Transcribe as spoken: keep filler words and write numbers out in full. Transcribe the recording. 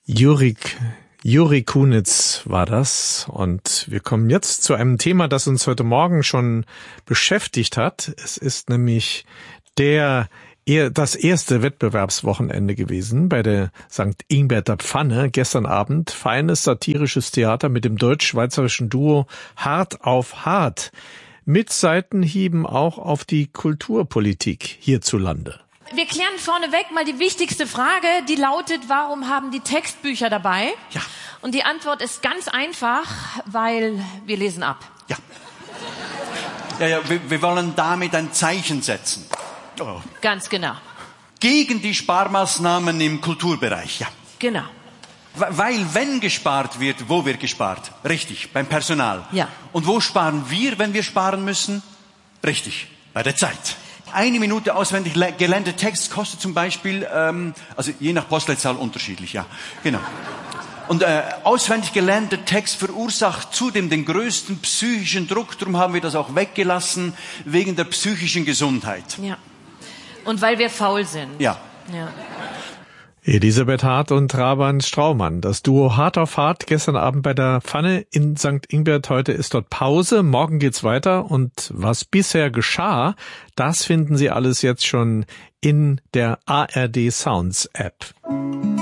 Jurik, Juri Kunitz war das, und wir kommen jetzt zu einem Thema, das uns heute Morgen schon beschäftigt hat. Es ist nämlich der das erste Wettbewerbswochenende gewesen bei der Sankt Ingbert Pfanne gestern Abend. Feines satirisches Theater mit dem deutsch-schweizerischen Duo Hart auf Hart, mit Seitenhieben auch auf die Kulturpolitik hierzulande. Wir klären vorneweg mal die wichtigste Frage, die lautet, warum haben die Textbücher dabei? Ja. Und die Antwort ist ganz einfach, weil wir lesen ab. Ja. Ja, ja, wir, wir wollen damit ein Zeichen setzen. Oh. Ganz genau. Gegen die Sparmaßnahmen im Kulturbereich, ja. Genau. Weil, wenn gespart wird, wo wird gespart? Richtig, beim Personal. Ja. Und wo sparen wir, wenn wir sparen müssen? Richtig, bei der Zeit. Eine Minute auswendig gelernter Text kostet zum Beispiel, ähm, also je nach Postleitzahl unterschiedlich, ja, genau. Und äh, auswendig gelernter Text verursacht zudem den größten psychischen Druck, darum haben wir das auch weggelassen, wegen der psychischen Gesundheit. Ja. Und weil wir faul sind. Ja. Ja. Elisabeth Hart und Raban Straumann, das Duo Hart auf Hart, gestern Abend bei der Pfanne in Sankt Ingbert. Heute ist dort Pause, morgen geht's weiter, und was bisher geschah, das finden Sie alles jetzt schon in der A R D Sounds App.